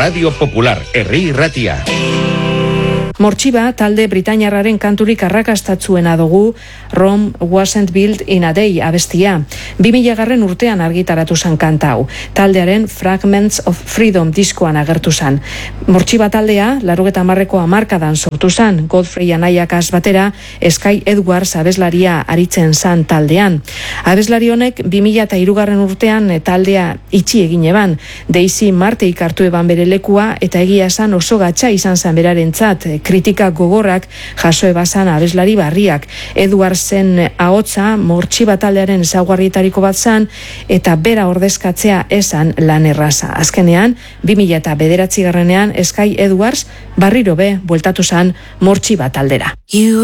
Radio Popular, Herri Irratia. Mortxiba talde britainiarraren kanturik arrakastatzuena dugu Rome Wasn't Built in a Day abestia. 2000 urtean argitaratu zen kanta hau. Taldearen Fragments of Freedom diskoan agertu zen. Mortxiba taldea 80ko hamarkadan sortu zen. Godfrey anaiakaz batera Sky Edwards abeslaria aritzen zen taldean. Abeslari honek 2003 urtean taldea itxi egin eban. Daisy Marteik hartu eban bere lekua eta egia esan oso gatza izan zen berarentzat. Kritika gogorrak jaso ebazan abeslari barriak. Edwardsen ahotsa Mortxiba taldearen ezaugarrietariko bat zen eta bera ordezkatzea esan lan erraza. Azkenean, 2009 Sky Edwards barriro be bueltatu zen Mortxiba taldera.